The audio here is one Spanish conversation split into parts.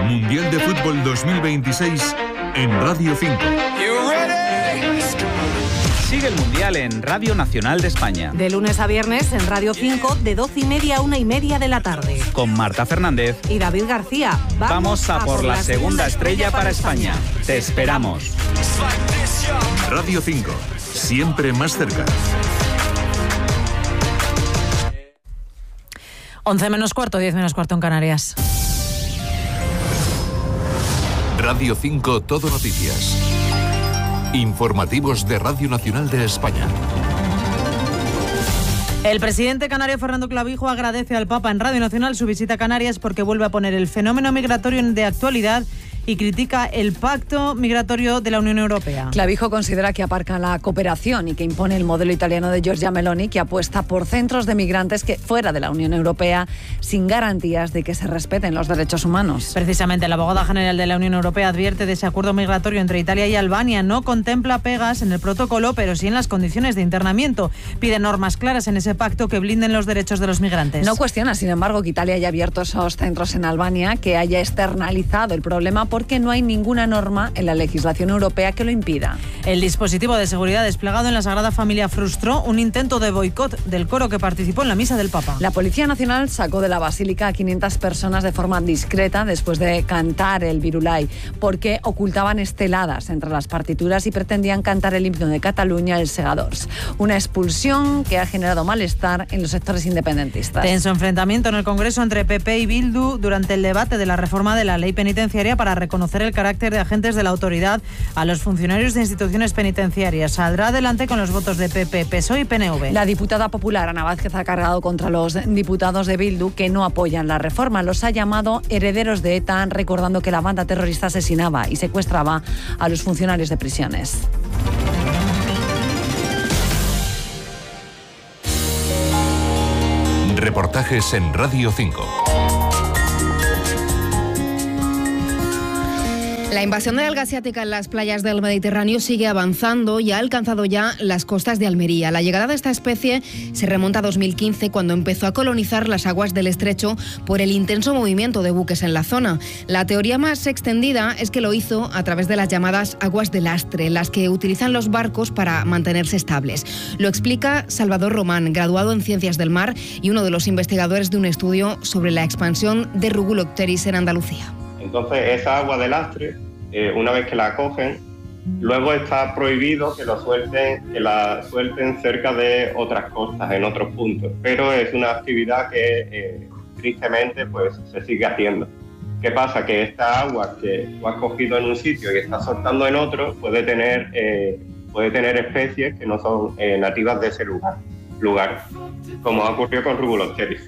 Mundial de Fútbol 2026 en Radio 5. Sigue el Mundial en Radio Nacional de España. De lunes a viernes en Radio 5 de 12:30 a 1:30 de la tarde. Con Marta Fernández y David García. Vamos a por la segunda estrella para España. Te esperamos. Radio 5, siempre más cerca. 11 menos cuarto, 10 menos cuarto en Canarias. Radio 5 Todo Noticias. Informativos de Radio Nacional de España. El presidente canario Fernando Clavijo agradece al Papa en Radio Nacional su visita a Canarias porque vuelve a poner el fenómeno migratorio de actualidad y critica el pacto migratorio de la Unión Europea. Clavijo considera que aparca la cooperación y que impone el modelo italiano de Giorgia Meloni, que apuesta por centros de migrantes que fuera de la Unión Europea sin garantías de que se respeten los derechos humanos. Precisamente, la abogada general de la Unión Europea advierte de ese acuerdo migratorio entre Italia y Albania. No contempla pegas en el protocolo, pero sí en las condiciones de internamiento. Pide normas claras en ese pacto que blinden los derechos de los migrantes. No cuestiona, sin embargo, que Italia haya abierto esos centros en Albania, que haya externalizado el problema porque no hay ninguna norma en la legislación europea que lo impida. El dispositivo de seguridad desplegado en la Sagrada Familia frustró un intento de boicot del coro que participó en la misa del Papa. La Policía Nacional sacó de la Basílica a 500 personas de forma discreta después de cantar el Virulai, porque ocultaban esteladas entre las partituras y pretendían cantar el himno de Cataluña, el Segadors. Una expulsión que ha generado malestar en los sectores independentistas. Tenso enfrentamiento en el Congreso entre PP y Bildu durante el debate de la reforma de la ley penitenciaria para reconocer el carácter de agentes de la autoridad a los funcionarios de instituciones penitenciarias. Saldrá adelante con los votos de PP, PSOE y PNV. La diputada popular Ana Vázquez ha cargado contra los diputados de Bildu que no apoyan la reforma. Los ha llamado herederos de ETA, recordando que la banda terrorista asesinaba y secuestraba a los funcionarios de prisiones. Reportajes en Radio 5. La invasión de alga asiática en las playas del Mediterráneo sigue avanzando y ha alcanzado ya las costas de Almería. La llegada de esta especie se remonta a 2015, cuando empezó a colonizar las aguas del estrecho por el intenso movimiento de buques en la zona. La teoría más extendida es que lo hizo a través de las llamadas aguas de lastre, las que utilizan los barcos para mantenerse estables. Lo explica Salvador Román, graduado en Ciencias del Mar y uno de los investigadores de un estudio sobre la expansión de Rugulocteris en Andalucía. Entonces, esa agua de lastre, una vez que la cogen, luego está prohibido que la suelten cerca de otras costas, en otros puntos. Pero es una actividad que, tristemente, pues se sigue haciendo. ¿Qué pasa? Que esta agua que tú has cogido en un sitio y estás soltando en otro puede tener especies que no son nativas de ese lugar, como ha ocurrido con Rugulocteris.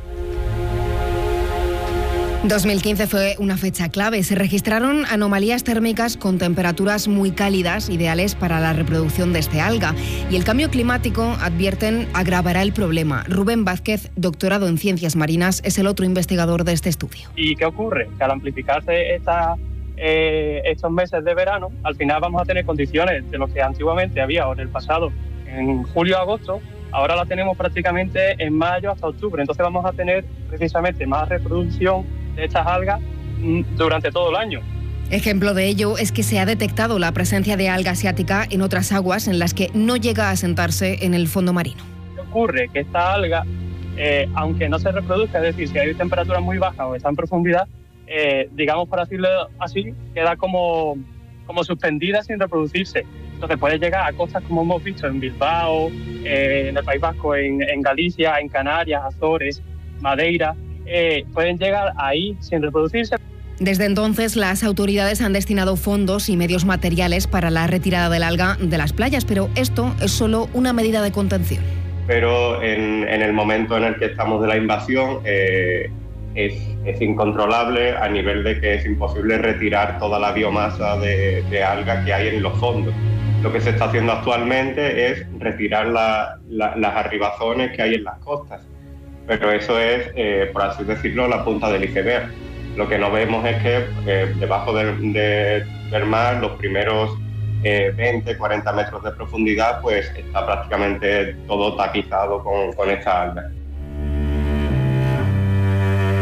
2015 fue una fecha clave. Se registraron anomalías térmicas con temperaturas muy cálidas, ideales para la reproducción de este alga. Y el cambio climático, advierten, agravará el problema. Rubén Vázquez, doctorado en Ciencias Marinas, es el otro investigador de este estudio. ¿Y qué ocurre? Que al amplificarse estos meses de verano, al final vamos a tener condiciones de lo que antiguamente había, o en el pasado, en julio-agosto. Ahora la tenemos prácticamente en mayo hasta octubre. Entonces vamos a tener precisamente más reproducción de estas algas durante todo el año. Ejemplo de ello es que se ha detectado la presencia de alga asiática en otras aguas en las que no llega a asentarse en el fondo marino. ¿Qué ocurre? Que esta alga, aunque no se reproduzca, es decir, si hay temperaturas muy bajas o está en profundidad, digamos, por decirlo así, queda como suspendida sin reproducirse. Entonces puede llegar a costas como hemos visto en Bilbao, en el País Vasco, en Galicia, en Canarias, Azores, Madeira. Pueden llegar ahí sin reproducirse. Desde entonces, las autoridades han destinado fondos y medios materiales para la retirada del alga de las playas, pero esto es solo una medida de contención. Pero en el momento en el que estamos de la invasión, es incontrolable, a nivel de que es imposible retirar toda la biomasa de alga que hay en los fondos. Lo que se está haciendo actualmente es retirar las arribazones que hay en las costas. Pero eso es, por así decirlo, la punta del iceberg. Lo que no vemos es que debajo del mar, los primeros 20, 40 metros de profundidad, pues está prácticamente todo tapizado con esta alga.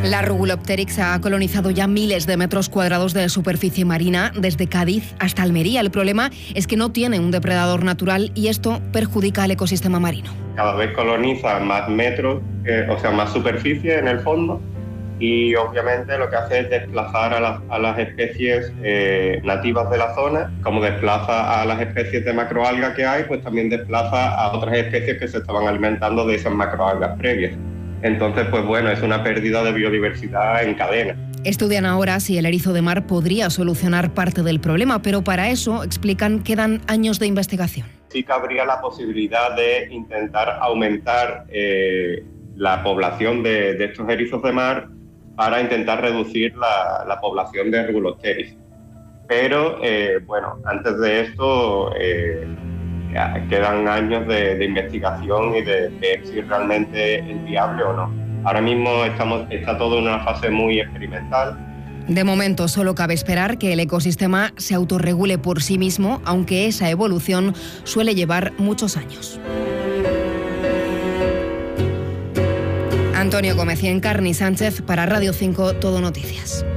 La Rugulopteryx ha colonizado ya miles de metros cuadrados de superficie marina, desde Cádiz hasta Almería. El problema es que no tiene un depredador natural y esto perjudica al ecosistema marino. Cada vez coloniza más metros, más superficie en el fondo, y obviamente lo que hace es desplazar a las especies nativas de la zona. Como desplaza a las especies de macroalgas que hay, pues también desplaza a otras especies que se estaban alimentando de esas macroalgas previas. Entonces, pues bueno, es una pérdida de biodiversidad en cadena. Estudian ahora si el erizo de mar podría solucionar parte del problema, pero para eso, explican, quedan años de investigación. Sí que habría la posibilidad de intentar aumentar la población de estos erizos de mar para intentar reducir la población de Rugulopteryx. Pero, antes de esto quedan años de investigación y de ver si realmente es viable o no. Ahora mismo está todo en una fase muy experimental. De momento solo cabe esperar que el ecosistema se autorregule por sí mismo, aunque esa evolución suele llevar muchos años. Antonio Gómez y Encarni Sánchez para Radio 5 Todo Noticias.